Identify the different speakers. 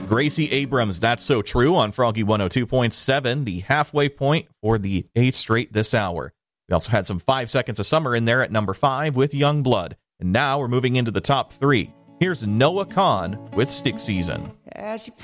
Speaker 1: Gracie Abrams, That's So True on Froggy 102.7, the halfway point for the 8th straight this hour. We also had some 5 Seconds of Summer in there at number 5 with Young Blood. And now we're moving into the top 3. Here's Noah Kahan with Stick Season.